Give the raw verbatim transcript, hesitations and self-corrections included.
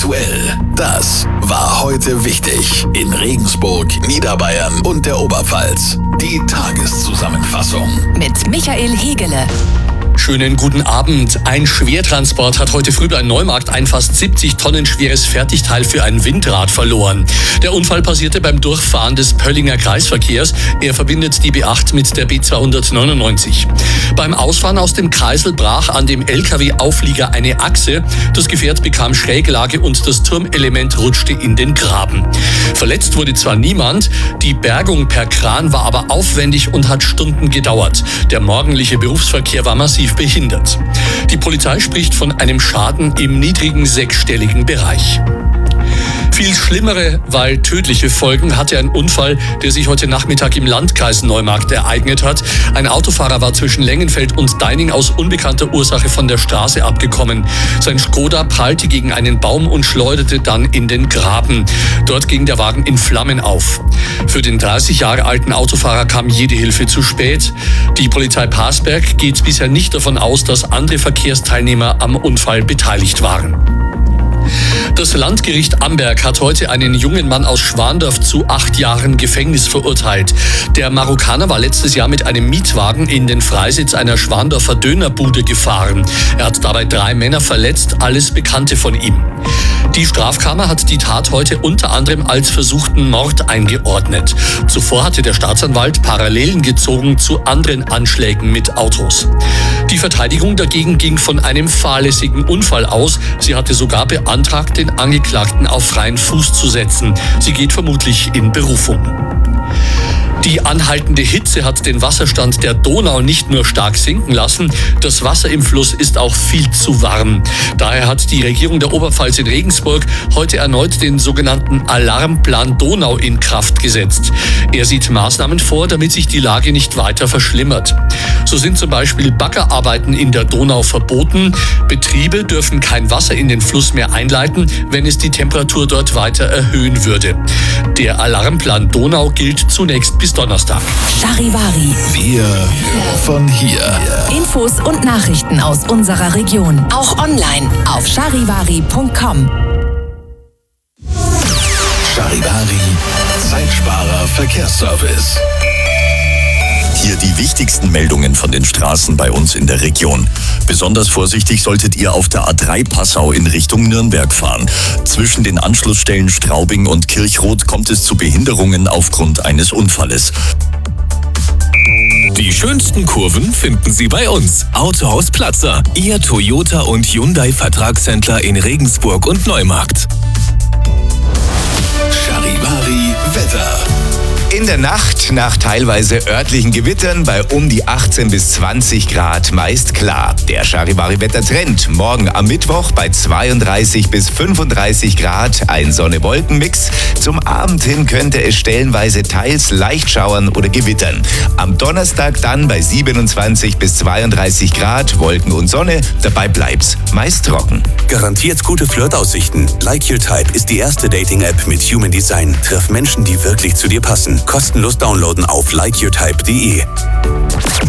Aktuell. Das war heute wichtig in Regensburg, Niederbayern und der Oberpfalz. Die Tageszusammenfassung mit Michael Hegele. Schönen guten Abend. Ein Schwertransport hat heute früh bei Neumarkt ein fast siebzig Tonnen schweres Fertigteil für ein Windrad verloren. Der Unfall passierte beim Durchfahren des Pöllinger Kreisverkehrs. Er verbindet die B acht mit der B zweihundertneunundneunzig. Beim Ausfahren aus dem Kreisel brach an dem L K W-Auflieger eine Achse. Das Gefährt bekam Schräglage und das Turmelement rutschte in den Graben. Verletzt wurde zwar niemand, die Bergung per Kran war aber aufwendig und hat Stunden gedauert. Der morgendliche Berufsverkehr war massiv behindert. Die Polizei spricht von einem Schaden im niedrigen sechsstelligen Bereich. Viel schlimmere, weil tödliche Folgen hatte ein Unfall, der sich heute Nachmittag im Landkreis Neumarkt ereignet hat. Ein Autofahrer war zwischen Längenfeld und Deining aus unbekannter Ursache von der Straße abgekommen. Sein Skoda prallte gegen einen Baum und schleuderte dann in den Graben. Dort ging der Wagen in Flammen auf. Für den dreißig Jahre alten Autofahrer kam jede Hilfe zu spät. Die Polizei Parsberg geht bisher nicht davon aus, dass andere Verkehrsteilnehmer am Unfall beteiligt waren. Das Landgericht Amberg hat heute einen jungen Mann aus Schwandorf zu acht Jahren Gefängnis verurteilt. Der Marokkaner war letztes Jahr mit einem Mietwagen in den Freisitz einer Schwandorfer Dönerbude gefahren. Er hat dabei drei Männer verletzt, alles Bekannte von ihm. Die Strafkammer hat die Tat heute unter anderem als versuchten Mord eingeordnet. Zuvor hatte der Staatsanwalt Parallelen gezogen zu anderen Anschlägen mit Autos. Die Verteidigung dagegen ging von einem fahrlässigen Unfall aus. Sie hatte sogar beantragt, den Angeklagten auf freien Fuß zu setzen. Sie geht vermutlich in Berufung. Die anhaltende Hitze hat den Wasserstand der Donau nicht nur stark sinken lassen, das Wasser im Fluss ist auch viel zu warm. Daher hat die Regierung der Oberpfalz in Regensburg heute erneut den sogenannten Alarmplan Donau in Kraft gesetzt. Er sieht Maßnahmen vor, damit sich die Lage nicht weiter verschlimmert. So sind zum Beispiel Baggerarbeiten in der Donau verboten. Betriebe dürfen kein Wasser in den Fluss mehr einleiten, wenn es die Temperatur dort weiter erhöhen würde. Der Alarmplan Donau gilt zunächst bis Donnerstag. Charivari. Wir von hier. Infos und Nachrichten aus unserer Region. Auch online auf charivari punkt com. Charivari, Zeitsparer Verkehrsservice. Hier die wichtigsten Meldungen von den Straßen bei uns in der Region. Besonders vorsichtig solltet ihr auf der A drei Passau in Richtung Nürnberg fahren. Zwischen den Anschlussstellen Straubing und Kirchroth kommt es zu Behinderungen aufgrund eines Unfalles. Die schönsten Kurven finden Sie bei uns. Autohaus Platzer, Ihr Toyota und Hyundai Vertragshändler in Regensburg und Neumarkt. Charivari Wetter. In der Nacht nach teilweise örtlichen Gewittern bei um die achtzehn bis zwanzig Grad meist klar. Der Charivari-Wettertrend morgen am Mittwoch bei zweiunddreißig bis fünfunddreißig Grad ein Sonne-Wolken-Mix. Zum Abend hin könnte es stellenweise teils leicht schauern oder gewittern. Am Donnerstag dann bei siebenundzwanzig bis zweiunddreißig Grad Wolken und Sonne. Dabei bleibt's meist trocken. Garantiert gute Flirtaussichten. Like Your Type ist die erste Dating-App mit Human Design. Treff Menschen, die wirklich zu dir passen. Kostenlos downloaden auf like your type punkt de.